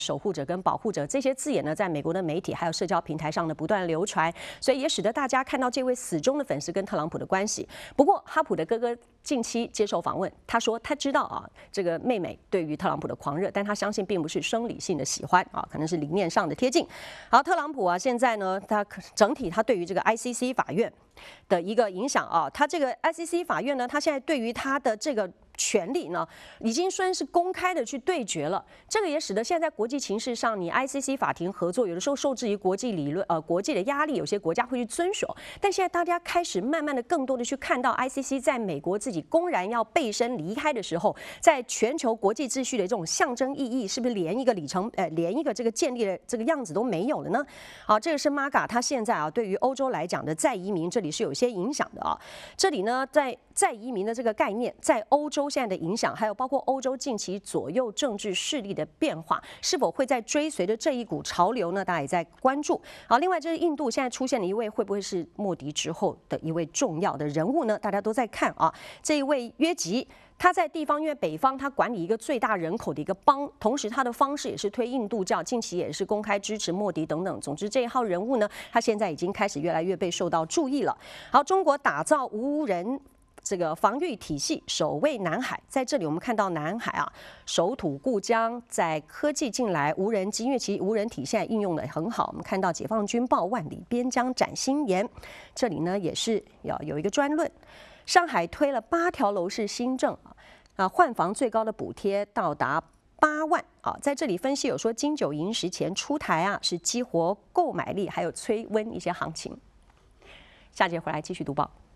守护者跟保护者这些字眼呢，在美国的媒体还有社交平台上呢不断流传，所以也使得大家看到这位死忠的粉丝跟特朗普的关系。不过，哈普的哥哥近期接受访问，他说他知道啊，这个妹妹对于特朗普的狂热，但他相信并不是生理性的喜欢啊，可能是理念上的贴近。好，特朗普啊，现在呢，他整体他对于这个 ICC 法院的一个影响啊，他这个 ICC 法院呢，他现在对于他的这个权利呢，已经算是公开的去对决了。这个也使得现在在国际情势上，你 ICC 法庭合作，有的时候受制于国际理论国际的压力，有些国家会去遵守。但现在大家开始慢慢的、更多的去看到 ICC 在美国自己公然要背身离开的时候，在全球国际秩序的这种象征意义，是不是连一个连一个这个建立的这个样子都没有了呢？好，这个是 MAGA 他现在啊，对于欧洲来讲的再移民，这里是有些影响的啊。这里呢，在再移民的这个概念，在欧洲现在的影响，还有包括欧洲近期左右政治势力的变化，是否会在追随着这一股潮流呢？大家也在关注。好，另外就是印度现在出现了一位会不会是莫迪之后的一位重要的人物呢？大家都在看啊，这一位约吉。他在地方，因为北方他管理一个最大人口的一个邦，同时他的方式也是推印度教，近期也是公开支持莫迪等等。总之这一号人物呢，他现在已经开始越来越被受到注意了。好，中国打造无人这个防御体系，守卫南海。在这里我们看到南海啊，守土固疆，在科技进来，无人机，因为其无人体现在应用的很好。我们看到解放军报万里，边疆展新颜。这里呢也是要有一个专论。上海推了8条楼市新政换房最高的补贴到达8万啊，在这里分析有说金九银十钱出台啊，是激活购买力，还有催温一些行情。下节回来继续读报。